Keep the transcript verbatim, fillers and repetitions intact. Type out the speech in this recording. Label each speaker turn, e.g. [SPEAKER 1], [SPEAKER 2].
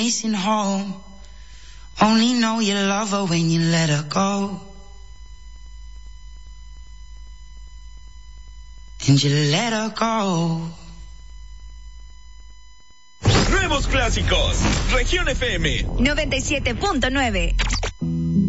[SPEAKER 1] missing home. Only know you love her when you let her go. And you let her go.
[SPEAKER 2] Nuevos clásicos. Región F M
[SPEAKER 3] noventa y siete punto nueve.